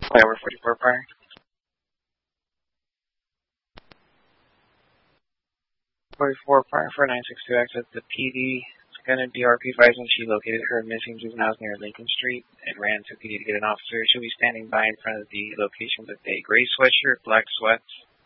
Flyover 44 prior. 44 prior for 962 access to PD. Lieutenant DRP advising she located her missing juveniles near Lincoln Street and ran to PD to get an officer. She'll be standing by in front of the location with a gray sweatshirt, black sweats,